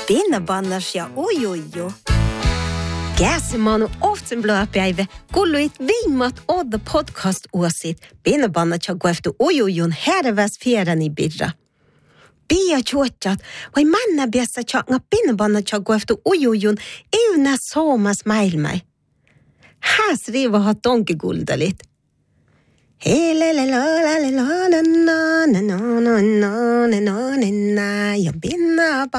Pinnabannas ja ujuju. Käsimaanu ohtsen blöpäivä kulluit viimmat odda podcast-uosit Pinnabannat ja gueftu ujujun herväs fjärani birra. Pia chuotjat vai manna biassa changa Pinnabannat ja gueftu ujujun euna soomas maailmai. Häs riva har tonkeguldalit. Ja pinna